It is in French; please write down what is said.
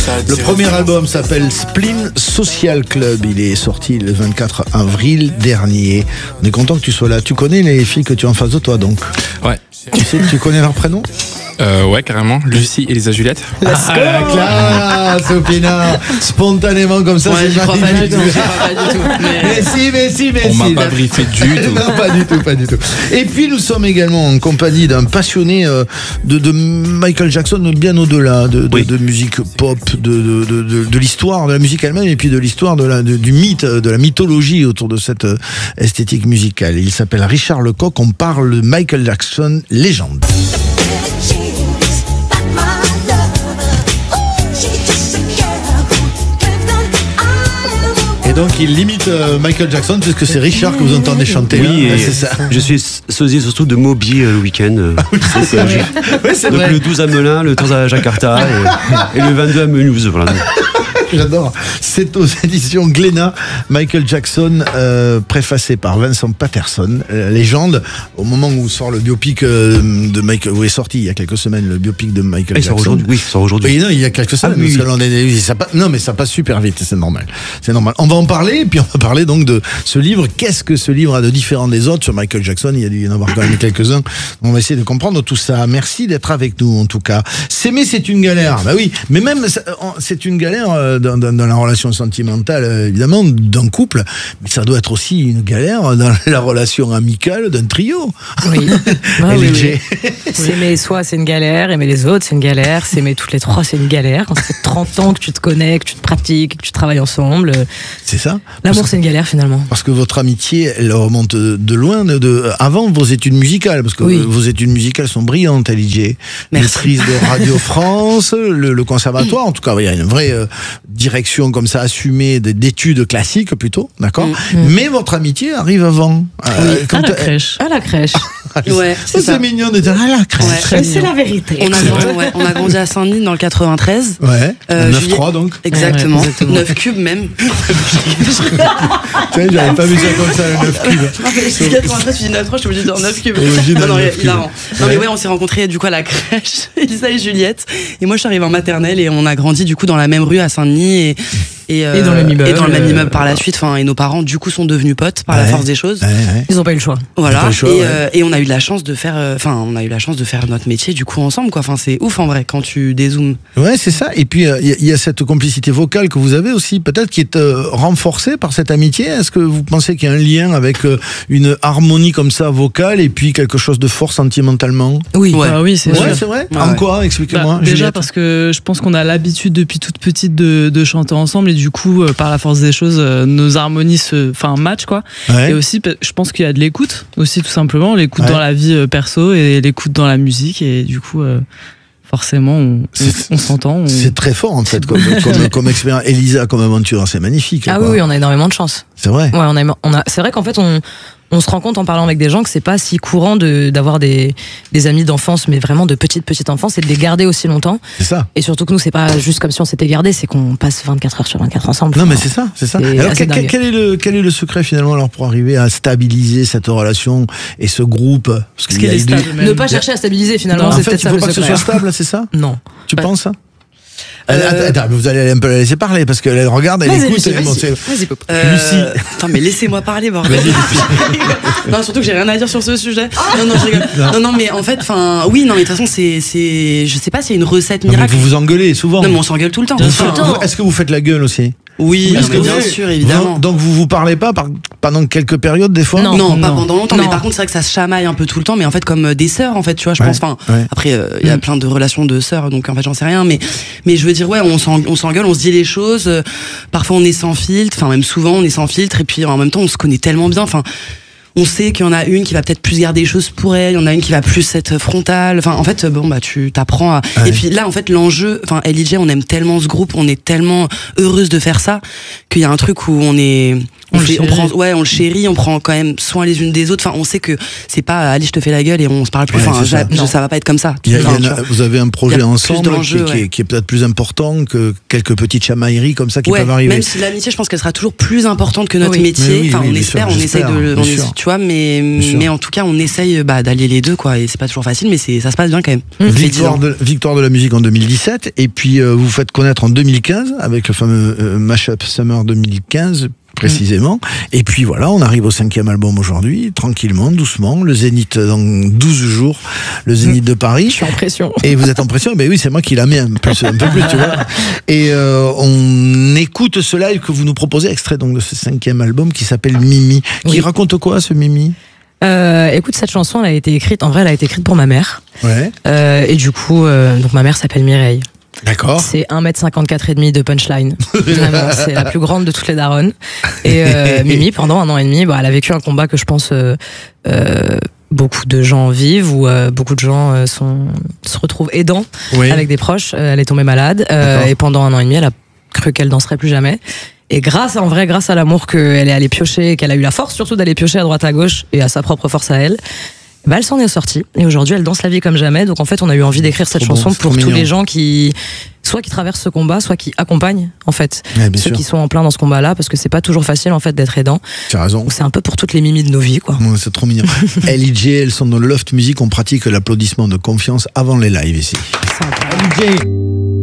Le premier album s'appelle Spleen Social Club. Il est sorti le 24 avril dernier. On est content que tu sois là. Tu connais les filles que tu as en face de toi, donc? Ouais. Tu connais leur prénom? Ouais, carrément. Lucie et Lisa Juliette. La classe, Opina. Spontanément comme ça, ouais, c'est pas du tout. Mais si. On m'a pas briefé du tout. Non, pas du tout. Et puis nous sommes également en compagnie d'un passionné de Michael Jackson, bien au-delà de musique pop, de l'histoire de la musique elle-même, et puis de l'histoire du mythe, de la mythologie autour de cette esthétique musicale. Il s'appelle Richard Lecoq. On parle de Michael Jackson, légende. Et donc il limite Michael Jackson puisque c'est Richard que vous entendez chanter. Oui, là, c'est ça. Je suis sosie surtout de Moby le week-end. C'est donc vrai. Le 12 à Melun, le 13 à Jakarta et le 22 à Mulhouse. Voilà. J'adore. C'est aux éditions Glénat. Michael Jackson, préfacé par Vincent Patterson, légende. Au moment où sort le biopic de Michael, où est sorti il y a quelques semaines le biopic de Michael Jackson. Il sort aujourd'hui. Oui, non, il y a quelques semaines. Non, mais ça passe super vite. C'est normal. On va en parler. Et puis on va parler donc de ce livre. Qu'est-ce que ce livre a de différent des autres sur Michael Jackson? Il y a dû y en avoir quand même quelques-uns. On va essayer de comprendre tout ça. Merci d'être avec nous en tout cas. S'aimer, c'est une galère. Bah oui, mais même c'est une galère. Dans la relation sentimentale, évidemment, d'un couple, mais ça doit être aussi une galère dans la relation amicale d'un trio. Oui. oui. S'aimer soi, c'est une galère. Aimer les autres, c'est une galère. S'aimer toutes les trois, c'est une galère. Quand ça fait 30 ans que tu te connais, que tu te pratiques, que tu travailles ensemble. C'est ça. L'amour, c'est une galère, finalement. Parce que votre amitié, elle remonte de loin, avant vos études musicales, parce que vos études musicales sont brillantes, LJ. Maîtrise de Radio France, le conservatoire, en tout cas, il y a une vraie direction comme ça assumée d'études classiques plutôt, d'accord. Mais votre amitié arrive avant. À la crèche. Ouais, c'est mignon de dire à la crèche. Ouais, c'est la vérité. On a grandi à Saint-Denis dans le 93. Ouais. 9-3 donc. Exactement. 9 cubes même. J'avais pas vu ça comme ça, le 9 cubes. Si 93, tu dis 9-3, je suis obligée de dire 9 cubes. Non, hilarant. Non, mais ouais, on s'est rencontrés du coup à la crèche, Elisa et Juliette. Et moi, je suis arrivée en maternelle et on a grandi du coup dans la même rue à Saint-Denis et dans le même immeuble par la suite. Et nos parents du coup sont devenus potes par la force des choses. Ils ont pas eu le choix. Voilà. Et on a eu la chance de faire, notre métier du coup ensemble, quoi. Enfin, c'est ouf en vrai quand tu dézoomes. Ouais, c'est ça. Et puis il y a cette complicité vocale que vous avez aussi, peut-être qui est renforcée par cette amitié. Est-ce que vous pensez qu'il y a un lien avec une harmonie comme ça vocale et puis quelque chose de fort sentimentalement? Oui, oui, c'est sûr. C'est vrai. En quoi? Expliquez-moi. Déjà Juliette. parce que je pense qu'on a l'habitude depuis toute petite de chanter ensemble et du coup, par la force des choses, nos harmonies matchent, quoi. Ouais. Et aussi, je pense qu'il y a de l'écoute aussi, tout simplement, l'écoute dans la vie perso et l'écoute dans la musique, et du coup forcément on s'entend. C'est très fort en fait comme expérience. Elisa, comme aventure, c'est magnifique. Ah oui, on a énormément de chance. C'est vrai. Ouais, c'est vrai qu'en fait on se rend compte en parlant avec des gens que c'est pas si courant d'avoir des amis d'enfance, mais vraiment de petite enfance, et de les garder aussi longtemps. C'est ça. Et surtout que nous, c'est pas juste comme si on s'était gardé, c'est qu'on passe 24 heures sur 24 ensemble. Non, mais c'est ça. Alors, quel est le secret finalement alors pour arriver à stabiliser cette relation et ce groupe? Parce qu'il est stable. Ne pas chercher à stabiliser finalement. Non, en fait, il faut pas que ce soit stable, c'est ça? Non. Tu penses ça? Attends, vous allez un peu la laisser parler parce qu'elle regarde, elle écoute. Vas-y, Pop. Lucie. Attends, mais laissez-moi parler, bordel. Non, surtout que j'ai rien à dire sur ce sujet. Non, je rigole. Non, mais en fait, oui, non, mais de toute façon, je sais pas s'il y a une recette miracle. Mais vous vous engueulez souvent. Non, mais on s'engueule tout le temps. Est-ce que vous faites la gueule aussi? Oui, bien sûr, évidemment. Donc vous parlez pas pendant quelques périodes des fois? Non, pas pendant longtemps, mais par contre c'est vrai que ça se chamaille un peu tout le temps, mais en fait comme des sœurs en fait, tu vois, je pense. Après il y a plein de relations de sœurs, donc en fait j'en sais rien, mais je veux dire on s'engueule, on se dit les choses, parfois on est sans filtre, enfin même souvent on est sans filtre, et puis en même temps on se connaît tellement bien, on sait qu'il y en a une qui va peut-être plus garder les choses pour elle, il y en a une qui va plus être frontale. En fait, tu t'apprends à... Ouais. Et puis là, en fait, l'enjeu... LJ, on aime tellement ce groupe, on est tellement heureuse de faire ça, qu'il y a un truc où on est on le chérit, on prend quand même soin les unes des autres. Enfin, on sait que c'est pas allez, je te fais la gueule et on se parle plus. Enfin, ça va pas être comme ça. Vous avez un projet ensemble qui est peut-être plus important que quelques petites chamailleries comme ça qui peuvent arriver. Même si l'amitié, je pense qu'elle sera toujours plus importante que notre métier. Enfin, on espère, on essaye tu vois, mais en tout cas, on essaye d'allier les deux, quoi. Et c'est pas toujours facile, mais ça se passe bien quand même. Victoire de la musique en 2017, et puis vous faites connaître en 2015 avec le fameux Mashup Summer 2015. Précisément. Et puis voilà, on arrive au 5e album aujourd'hui, tranquillement, doucement. Le Zénith dans 12 jours, le Zénith de Paris. Je suis en pression. Et vous êtes en pression? Ben oui, c'est moi qui la mets un peu plus, tu vois. Et on écoute ce live que vous nous proposez, extrait donc de ce 5e album qui s'appelle Mimi. Qui raconte quoi, ce Mimi? Écoute, cette chanson, elle a été écrite pour ma mère. Ouais. Et du coup, donc ma mère s'appelle Mireille. D'accord. C'est 1m54 et demi de punchline. Vraiment, c'est la plus grande de toutes les daronnes. Et Mimi, pendant 1 an et demi, elle a vécu un combat que je pense beaucoup de gens vivent, où beaucoup de gens se retrouvent aidants avec des proches. Elle est tombée malade et pendant 1 an et demi, elle a cru qu'elle danserait plus jamais. Et grâce à l'amour qu'elle est allée piocher, qu'elle a eu la force surtout d'aller piocher à droite à gauche et à sa propre force à elle, elle s'en est sortie. Et aujourd'hui, elle danse la vie comme jamais. Donc en fait, on a eu envie d'écrire cette chanson pour tous les gens qui traversent ce combat, soit qui accompagnent en fait ceux qui sont en plein dans ce combat-là, parce que c'est pas toujours facile en fait d'être aidant. Tu as raison. Donc c'est un peu pour toutes les mimis de nos vies, quoi. C'est trop mignon. Elle et Jay, elles sont dans le Loft Music. On pratique l'applaudissement de confiance avant les lives ici. C'est incroyable. Jay.